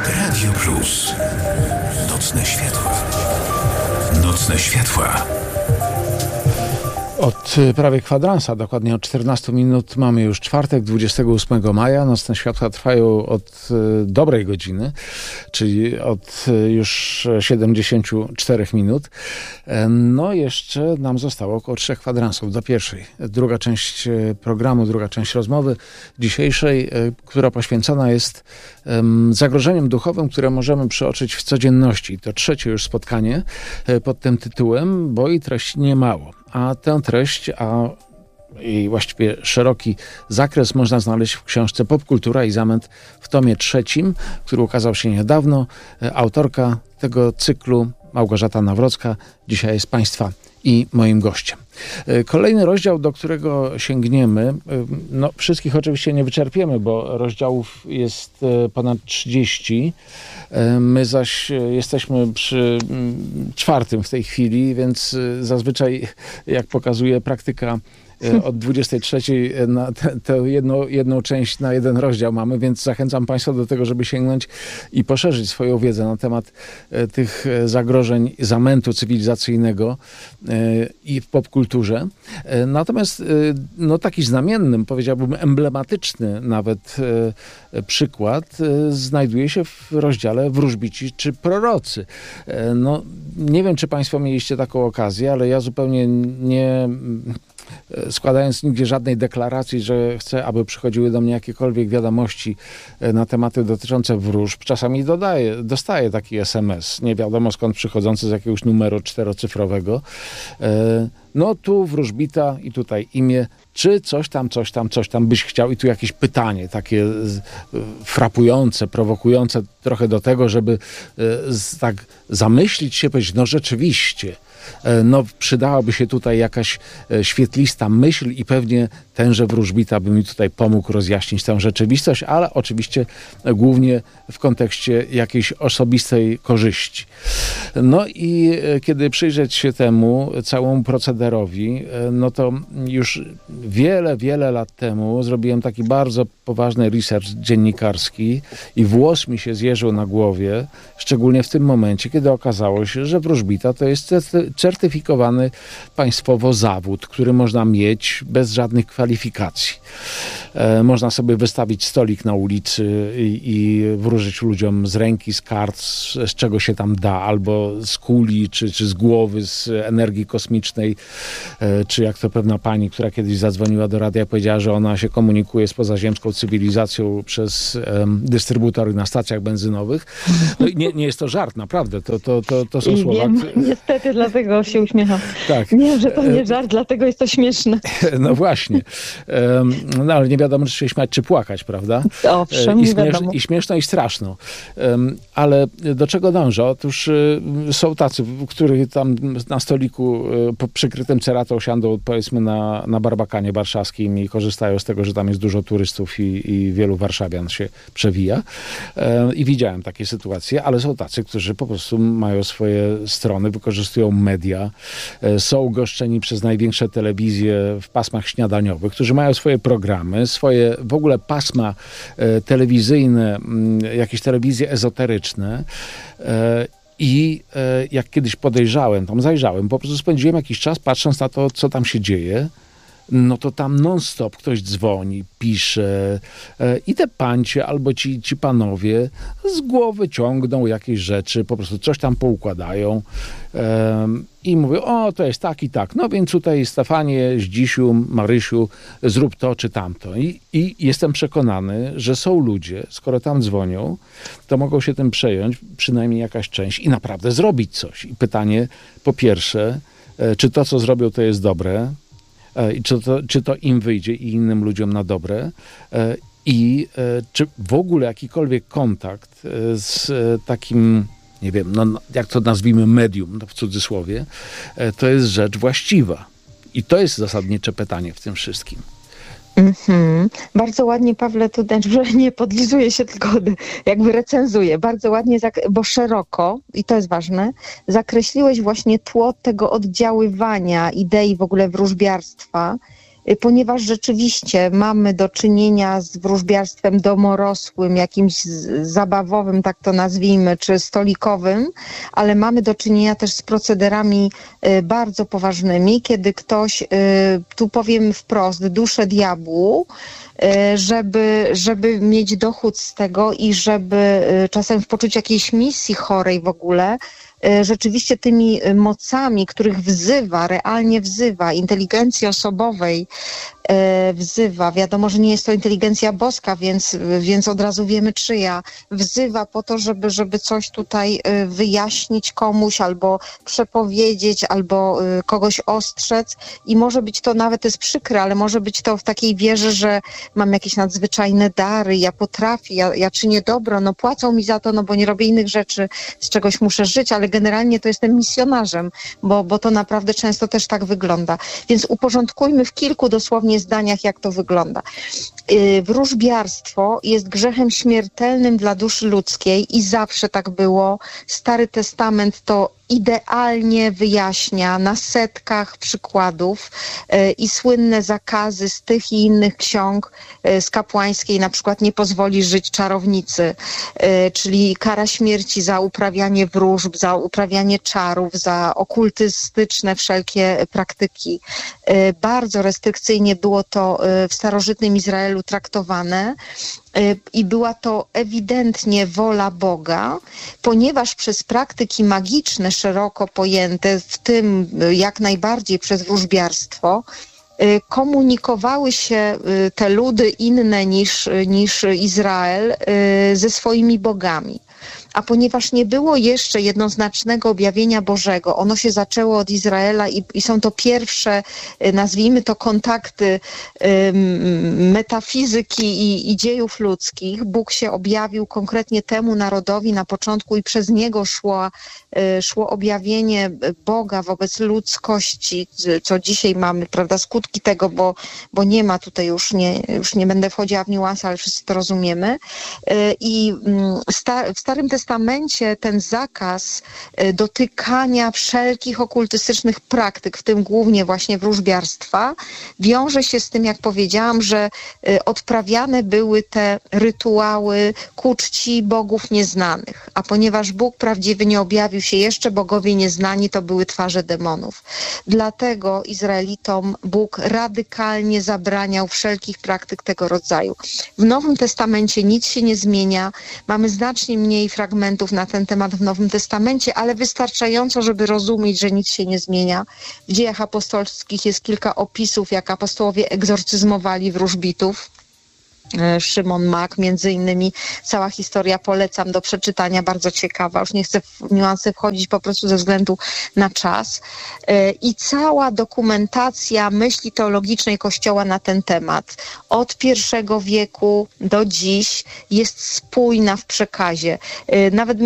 Radio Plus. Nocne światła. Nocne światła. Od prawie kwadransa, dokładnie od 14 minut, mamy już czwartek, 28 maja. Nocne światła trwają od dobrej godziny, czyli od już 74 minut. No jeszcze nam zostało około 3 kwadransów do pierwszej. Druga część programu, druga część rozmowy dzisiejszej, która poświęcona jest zagrożeniem duchowym, które możemy przeoczyć w codzienności. To trzecie już spotkanie pod tym tytułem, bo i treści niemało. A tę treść, i właściwie szeroki zakres można znaleźć w książce Popkultura i zamęt w tomie trzecim, który ukazał się niedawno. Autorka tego cyklu, Małgorzata Nawrocka, dzisiaj jest Państwa i moim gościem. Kolejny rozdział, do którego sięgniemy, wszystkich oczywiście nie wyczerpiemy, bo rozdziałów jest ponad 30. My zaś jesteśmy przy czwartym w tej chwili, więc zazwyczaj, jak pokazuje praktyka, od 23 na tę jedną część na jeden rozdział mamy, więc zachęcam Państwa do tego, żeby sięgnąć i poszerzyć swoją wiedzę na temat tych zagrożeń zamętu cywilizacyjnego i w popkulturze. Natomiast taki znamienny, powiedziałbym emblematyczny nawet przykład znajduje się w rozdziale Wróżbici czy prorocy. Nie wiem, czy Państwo mieliście taką okazję, ale ja zupełnie nie składając nigdzie żadnej deklaracji, że chcę, aby przychodziły do mnie jakiekolwiek wiadomości na tematy dotyczące wróżb. Czasami dostaję taki SMS, nie wiadomo skąd przychodzący z jakiegoś numeru 4-cyfrowego. Tu wróżbita i tutaj imię, czy coś tam byś chciał, i tu jakieś pytanie takie frapujące, prowokujące trochę do tego, żeby tak zamyślić się, powiedzieć, rzeczywiście, przydałaby się tutaj jakaś świetlista myśl i pewnie tenże wróżbita by mi tutaj pomógł rozjaśnić tę rzeczywistość, ale oczywiście głównie w kontekście jakiejś osobistej korzyści. I kiedy przyjrzeć się temu całemu procederowi, to już wiele lat temu zrobiłem taki bardzo poważny research dziennikarski i włos mi się zjeżył na głowie, szczególnie w tym momencie, kiedy okazało się, że wróżbita to jest certyfikowany państwowo zawód, który można mieć bez żadnych kwalifikacji. Można sobie wystawić stolik na ulicy i wróżyć ludziom z ręki, z kart, z czego się tam da, albo z kuli, czy z głowy, z energii kosmicznej, czy jak to pewna pani, która kiedyś zadzwoniła do radia, powiedziała, że ona się komunikuje z pozaziemską cywilizacją przez dystrybutory na stacjach benzynowych. Nie jest to żart, naprawdę. To są słowa... Niestety, dlatego się uśmiecham. Tak. Nie, że to nie żart, dlatego jest to śmieszne. No właśnie. Ale nie wiadomo, czy się śmiać, czy płakać, prawda? Owszem, I śmieszno, i straszno. Ale do czego dążę? Otóż są tacy, których tam na stoliku przykrytym ceratą siądą, powiedzmy, na Barbakanie warszawskim i korzystają z tego, że tam jest dużo turystów i wielu warszawian się przewija. I widziałem takie sytuacje, ale są tacy, którzy po prostu mają swoje strony, wykorzystują media, są goszczeni przez największe telewizje w pasmach śniadaniowych, którzy mają swoje programy, swoje w ogóle pasma telewizyjne, jakieś telewizje ezoteryczne. I jak kiedyś zajrzałem, po prostu spędziłem jakiś czas patrząc na to, co tam się dzieje. To tam non-stop ktoś dzwoni, pisze i te pancie albo ci panowie z głowy ciągną jakieś rzeczy, po prostu coś tam poukładają i mówią, to jest tak i tak. Więc tutaj Stefanie, Zdzisiu, Marysiu, zrób to czy tamto. I jestem przekonany, że są ludzie, skoro tam dzwonią, to mogą się tym przejąć, przynajmniej jakaś część, i naprawdę zrobić coś. I pytanie po pierwsze, czy to, co zrobią, to jest dobre, i czy to im wyjdzie i innym ludziom na dobre, i czy w ogóle jakikolwiek kontakt z takim, nie wiem, jak to nazwijmy, medium, w cudzysłowie, to jest rzecz właściwa. I to jest zasadnicze pytanie w tym wszystkim. Bardzo ładnie, Pawle, tu że nie podlizuję się, tylko jakby recenzuję. Bardzo ładnie, bo szeroko, i to jest ważne, zakreśliłeś właśnie tło tego oddziaływania idei w ogóle wróżbiarstwa ponieważ rzeczywiście mamy do czynienia z wróżbiarstwem domorosłym, jakimś zabawowym, tak to nazwijmy, czy stolikowym, ale mamy do czynienia też z procederami bardzo poważnymi, kiedy ktoś, tu powiem wprost, duszę diabłu, żeby mieć dochód z tego i żeby czasem w poczuciu jakiejś misji chorej w ogóle, rzeczywiście tymi mocami, których realnie wzywa, inteligencji osobowej wzywa, wiadomo, że nie jest to inteligencja boska, więc od razu wiemy czyja, wzywa po to, żeby coś tutaj wyjaśnić komuś, albo przepowiedzieć, albo kogoś ostrzec i może być to, nawet jest przykre, ale może być to w takiej wierze, że mam jakieś nadzwyczajne dary, ja potrafię, ja czynię dobro, no płacą mi za to, no bo nie robię innych rzeczy, z czegoś muszę żyć, ale generalnie to jestem misjonarzem, bo to naprawdę często też tak wygląda. Więc uporządkujmy w kilku dosłownie zdaniach, jak to wygląda. Wróżbiarstwo jest grzechem śmiertelnym dla duszy ludzkiej i zawsze tak było. Stary Testament to idealnie wyjaśnia na setkach przykładów i słynne zakazy z tych i innych ksiąg z kapłańskiej, na przykład nie pozwoli żyć czarownicy, czyli kara śmierci za uprawianie wróżb, za uprawianie czarów, za okultystyczne wszelkie praktyki. Bardzo restrykcyjnie było to w starożytnym Izraelu traktowane. I była to ewidentnie wola Boga, ponieważ przez praktyki magiczne, szeroko pojęte, w tym jak najbardziej przez wróżbiarstwo, komunikowały się te ludy inne niż Izrael ze swoimi bogami. A ponieważ nie było jeszcze jednoznacznego objawienia Bożego, ono się zaczęło od Izraela i są to pierwsze, nazwijmy to, kontakty metafizyki i dziejów ludzkich. Bóg się objawił konkretnie temu narodowi na początku i przez niego szło objawienie Boga wobec ludzkości, co dzisiaj mamy, prawda, skutki tego, bo nie ma tutaj już nie będę wchodziła w niuanse, ale wszyscy to rozumiemy. I w Starym Testamencie ten zakaz dotykania wszelkich okultystycznych praktyk, w tym głównie właśnie wróżbiarstwa, wiąże się z tym, jak powiedziałam, że odprawiane były te rytuały ku czci bogów nieznanych. A ponieważ Bóg prawdziwy nie objawił się jeszcze, bogowie nieznani to były twarze demonów. Dlatego Izraelitom Bóg radykalnie zabraniał wszelkich praktyk tego rodzaju. W Nowym Testamencie nic się nie zmienia. Mamy znacznie mniej fragmentów na ten temat w Nowym Testamencie, ale wystarczająco, żeby rozumieć, że nic się nie zmienia. W Dziejach Apostolskich jest kilka opisów, jak apostołowie egzorcyzmowali wróżbitów. Szymon Mak, między innymi, cała historia polecam do przeczytania, bardzo ciekawa, już nie chcę w niuanse wchodzić po prostu ze względu na czas. I cała dokumentacja myśli teologicznej Kościoła na ten temat od I wieku do dziś jest spójna w przekazie. Nawet